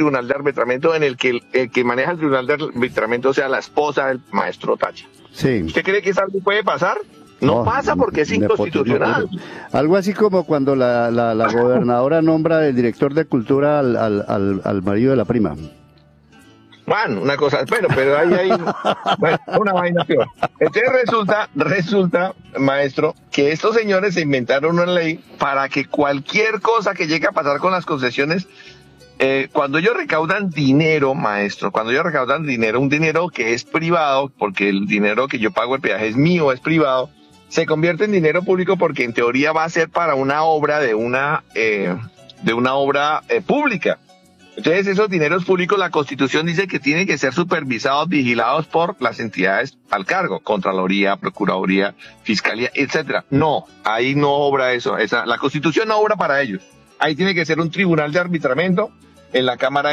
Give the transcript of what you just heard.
tribunal de arbitramiento en el que el que maneja el tribunal de arbitramiento sea la esposa del maestro Táchira. Sí. ¿Usted cree que eso puede pasar? No pasa porque es inconstitucional. Algo así como cuando la gobernadora nombra el director de cultura al marido de la prima. Bueno, una cosa, pero ahí hay una vaina peor. Entonces resulta, maestro, que estos señores se inventaron una ley para que cualquier cosa que llegue a pasar con las concesiones, cuando ellos recaudan dinero, maestro, un dinero que es privado, porque el dinero que yo pago el peaje es mío, es privado, se convierte en dinero público porque en teoría va a ser para una obra de una obra pública. Entonces esos dineros públicos, la Constitución dice que tienen que ser supervisados, vigilados por las entidades al cargo, Contraloría, Procuraduría, Fiscalía, etcétera. No, ahí no obra eso. La Constitución no obra para ellos. Ahí tiene que ser un tribunal de arbitramiento en la Cámara